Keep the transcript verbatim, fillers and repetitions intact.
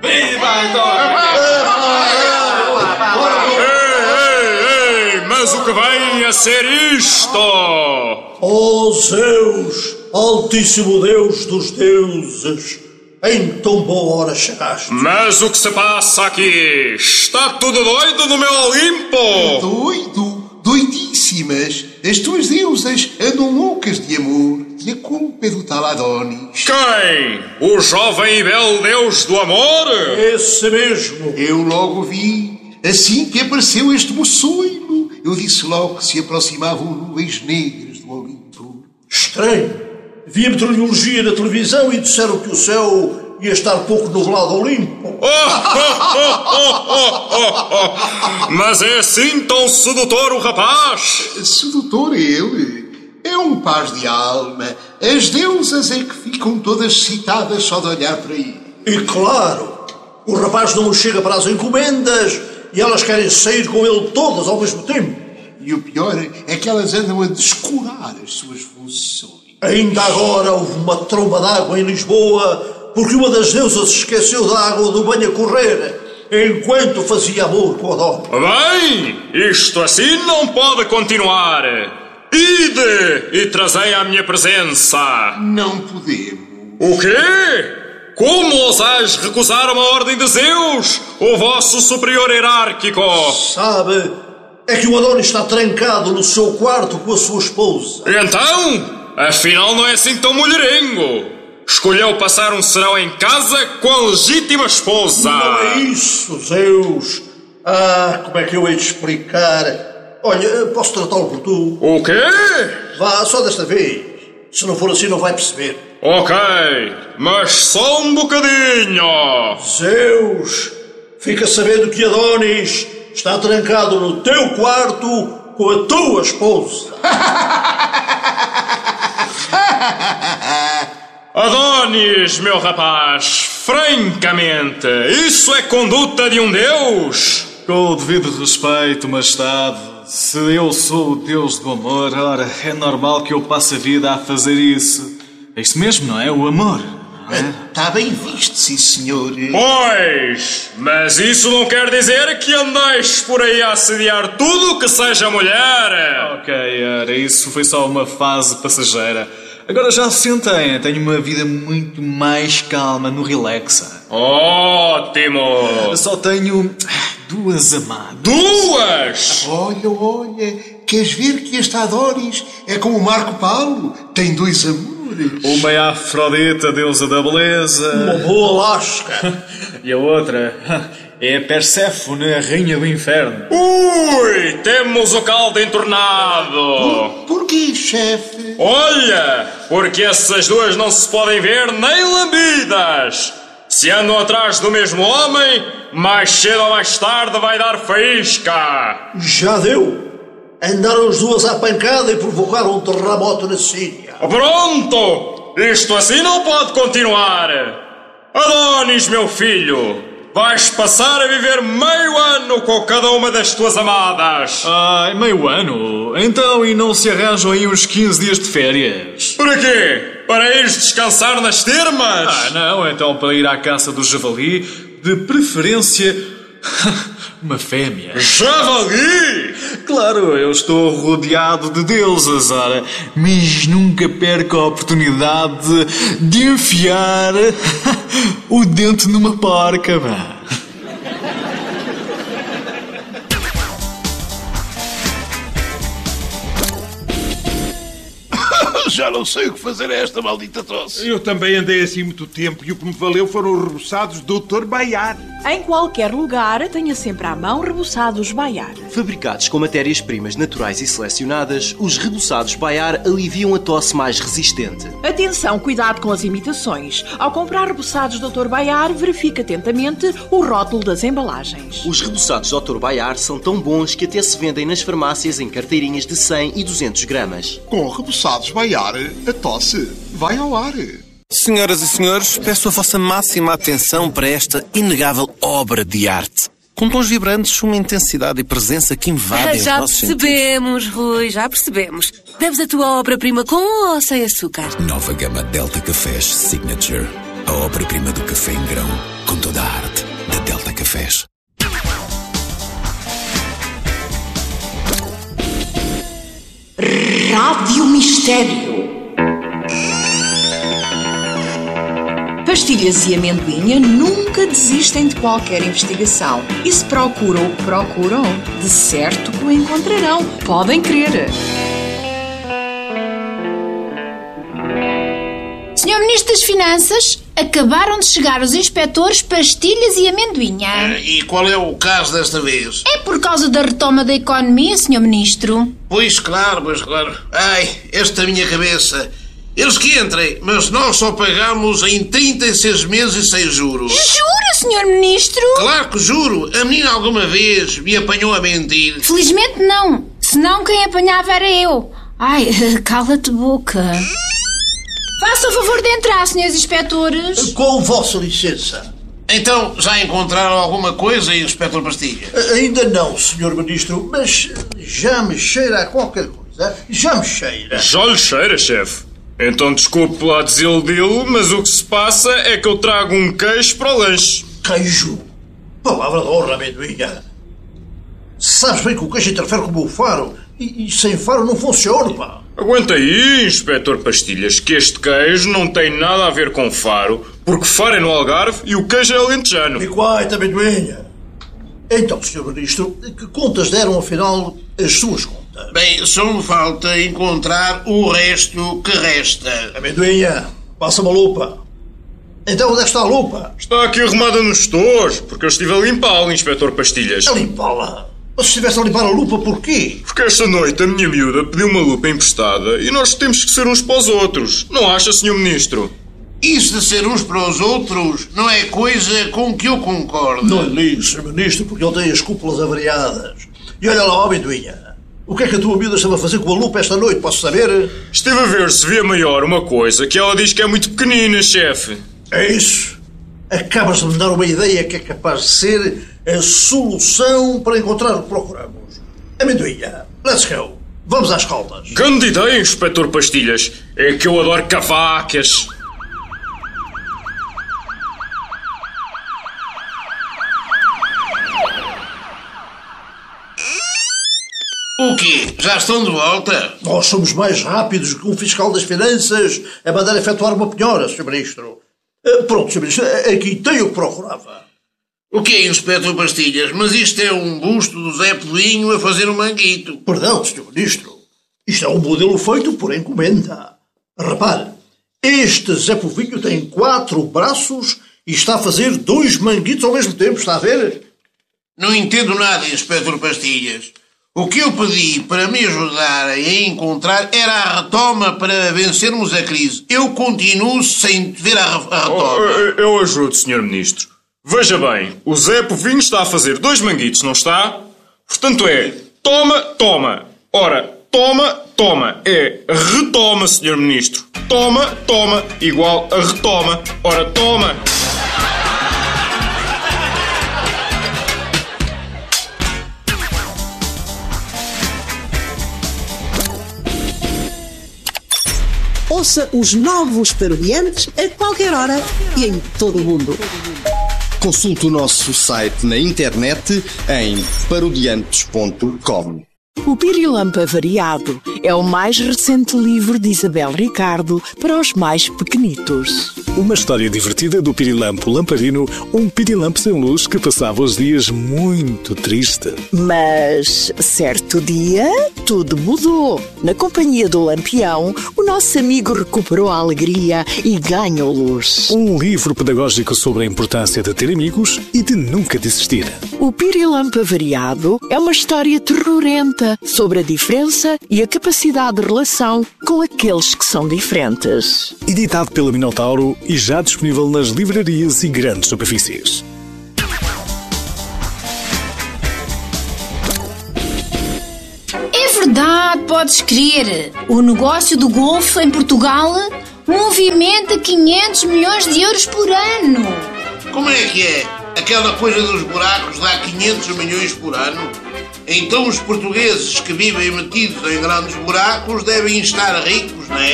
Ei, ei, mas o que vem a ser isto? Oh Zeus, altíssimo Deus dos deuses, em tão boa hora chegaste. Mas o que se passa aqui? Está tudo doido no meu Olimpo? Doido? Doidíssimas. As tuas deusas andam loucas de amor e a culpa é do tal Adonis. Quem? O jovem e belo deus do amor? Esse mesmo. Eu logo vi. Assim que apareceu este moçoilo, eu disse logo que se aproximavam nuvens negras do Olimpo. Estranho. Vi a meteorologia na televisão e disseram que o céu ia estar pouco nublado ao limpo. Oh, oh, oh, oh, oh, oh. Mas é assim tão sedutor o rapaz? Sedutor ele? É um paz de alma. As deusas é que ficam todas excitadas só de olhar para ele. E claro, o rapaz não chega para as encomendas e elas querem sair com ele todas ao mesmo tempo. E o pior é que elas andam a descurar as suas funções. Ainda agora houve uma tromba d'água em Lisboa porque uma das deusas esqueceu da água do banho a correr enquanto fazia amor com a dona. Bem, isto assim não pode continuar. Ide e trazei à minha presença. Não podemos. O quê? Como ousais recusar uma ordem de Zeus, o vosso superior hierárquico? Sabe, é que o Adonis está trancado no seu quarto com a sua esposa. Então, afinal não é assim tão mulherengo. Escolheu passar um serão em casa com a legítima esposa. Não é isso, Zeus. Ah, como é que eu hei de explicar? Olha, posso tratá-lo por tu? O quê? Vá, só desta vez. Se não for assim, não vai perceber. Ok, mas só um bocadinho. Zeus, fica sabendo que Adonis está trancado no teu quarto com a tua esposa. Adonis, meu rapaz, francamente, isso é conduta de um deus? Com o devido respeito, majestade, se eu sou o deus do amor, ora, é normal que eu passe a vida a fazer isso. É isso mesmo, não é? O amor. Está bem visto, sim, senhor. Pois, mas isso não quer dizer que andeis por aí a assediar tudo que seja mulher. Ok, ora, isso foi só uma fase passageira. Agora já se sentem, tenho uma vida muito mais calma no relaxa. Ótimo! Só tenho duas amadas. Duas? Olha, olha, queres ver que este Adonis é como o Marco Paulo? Tem dois amores. Uma é a Afrodita, deusa da beleza. Uma boa lasca. E a outra é a Perséfone, a rainha do inferno. Ui, temos o caldo entornado. Por, porquê, chefe? Olha, porque essas duas não se podem ver nem lambidas. Se andam atrás do mesmo homem, mais cedo ou mais tarde vai dar faísca. Já deu. Andaram as duas à pancada e provocaram um terremoto na Síria. Pronto! Isto assim não pode continuar. Adonis, meu filho, vais passar a viver meio ano com cada uma das tuas amadas. Ai, meio ano? Então, e não se arranjam aí uns quinze dias de férias? Para quê? Para ires descansar nas termas? Ah, não, então para ir à caça do javali, de preferência uma fêmea. Javali? Claro, eu estou rodeado de deusas, ora, mas nunca perco a oportunidade de enfiar o dente numa porca, vá. Já não sei o que fazer a esta maldita tosse. Eu também andei assim muito tempo e o que me valeu foram os reboçados do doutor Baiar. Em qualquer lugar, tenha sempre à mão reboçados Baiar. Fabricados com matérias-primas naturais e selecionadas, os reboçados Baiar aliviam a tosse mais resistente. Atenção, cuidado com as imitações. Ao comprar reboçados doutor Baiar, verifique atentamente o rótulo das embalagens. Os reboçados doutor Baiar são tão bons que até se vendem nas farmácias em carteirinhas de cem e duzentos gramas. Com reboçados Baiar, a tosse vai ao ar. Senhoras e senhores, peço a vossa máxima atenção para esta inegável obra de arte. Com tons vibrantes, uma intensidade e presença que invadem os Já nossos percebemos, sentidos. Rui, já percebemos. Bebes a tua obra-prima com ou sem açúcar? Nova gama Delta Cafés Signature. A obra-prima do café em grão, com toda a arte. sério. Pastilhas e Amendoinha nunca desistem de qualquer investigação. E se procuram o que procuram, de certo que o encontrarão. Podem crer. senhor Ministro das Finanças, acabaram de chegar os inspectores Pastilhas e Amendoinha. E qual é o caso desta vez? É por causa da retoma da economia, senhor Ministro. Pois claro, pois claro. Ai, esta minha cabeça. Eles que entrem, mas nós só pagamos em trinta e seis meses e sem juros. Jura, senhor Ministro? Claro que juro. A menina alguma vez me apanhou a mentir. Felizmente não. Senão quem apanhava era eu. Ai, cala-te boca. Faça o favor de entrar, senhores inspectores. Com vossa licença. Então, já encontraram alguma coisa, Inspetor Pastilha? Ainda não, senhor Ministro, mas já me cheira a qualquer coisa. Já me cheira. Já lhe cheira, chefe? Então desculpe lá desiludi-lo, mas o que se passa é que eu trago um queijo para o lanche. Queijo? Palavra de honra, Amendoinha. Sabes bem que o queijo interfere com o meu faro e, e sem faro não funciona, pá. Aguenta aí, Inspetor Pastilhas, que este queijo não tem nada a ver com faro, porque faro é no Algarve e o queijo é alentejano. Be quiet, Amendoinha. Então, senhor Ministro, que contas deram, afinal, as suas contas? Bem, só me falta encontrar o resto que resta. Amendoinha, passa-me a lupa. Então, onde é que está a lupa? Está aqui arrumada nos estojos, porque eu estive a limpá-la, Inspetor Pastilhas. A limpá-la? Mas se estivesse a limpar a lupa, porquê? Porque esta noite a minha miúda pediu uma lupa emprestada e nós temos que ser uns para os outros. Não acha, senhor Ministro? Isso de ser uns para os outros não é coisa com que eu concordo. Não lhe ligue, senhor Ministro, porque ele tem as cúpulas avariadas. E olha lá, ó, Amendoinha. O que é que a tua miúda estava a fazer com a lupa esta noite, posso saber? Estive a ver se via maior uma coisa que ela diz que é muito pequenina, chefe. É isso. Acabas de me dar uma ideia que é capaz de ser a solução para encontrar o que procuramos. Amendoinha, let's go. Vamos às caldas. Grande ideia, Inspetor Pastilhas. É que eu adoro cavacas. O quê? Já estão de volta? Nós somos mais rápidos que um fiscal das finanças a mandar efetuar uma penhora, senhor Ministro. Uh, pronto, senhor Ministro, aqui tem o que procurava. O que é, Inspetor Pastilhas? Mas isto é um busto do Zé Povinho a fazer um manguito. Perdão, senhor Ministro. Isto é um modelo feito por encomenda. Repare, este Zé Povinho tem quatro braços e está a fazer dois manguitos ao mesmo tempo, está a ver? Não entendo nada, Inspetor Pastilhas. O que eu pedi para me ajudar a encontrar era a retoma para vencermos a crise. Eu continuo sem ver a, a retoma. Oh, eu ajudo, senhor Ministro. Veja bem, o Zé Povinho está a fazer dois manguitos, não está? Portanto é toma, toma. Ora, toma, toma. É retoma, senhor Ministro. Toma, toma, igual a retoma. Ora, toma. Ouça os novos Parodiantes a qualquer hora e em todo o mundo. Consulte o nosso site na internet em parodiantes ponto com. O Pirilampo Avariado é o mais recente livro de Isabel Ricardo para os mais pequenitos. Uma história divertida do Pirilampo Lamparino, um pirilampo sem luz que passava os dias muito triste. Mas, certo dia, tudo mudou. Na companhia do Lampião, o nosso amigo recuperou a alegria e ganhou luz. Um livro pedagógico sobre a importância de ter amigos e de nunca desistir. O Pirilampo Avariado é uma história terrorenta sobre a diferença e a capacidade de relação com aqueles que são diferentes. Editado pela Minotauro e já disponível nas livrarias e grandes superfícies. É verdade, podes crer. O negócio do golfe em Portugal movimenta quinhentos milhões de euros por ano. Como é que é? Aquela coisa dos buracos dá quinhentos milhões por ano? Então os portugueses que vivem metidos em grandes buracos devem estar ricos, não é?